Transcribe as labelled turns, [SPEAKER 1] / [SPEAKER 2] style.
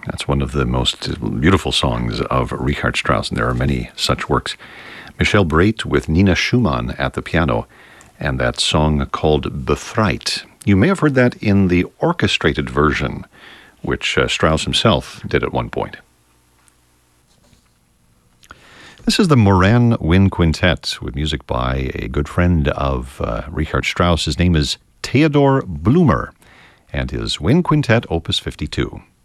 [SPEAKER 1] That's one of the most beautiful songs of Richard Strauss, and there are many such works. Michel Breit with Nina Schumann at the piano, and that song called Befreit. You may have heard that in the orchestrated version, which Strauss himself did at one point. This is the Moran Wind Quintet with music by a good friend of Richard Strauss. His name is Theodor Blumer, and his Wind Quintet, Opus 52.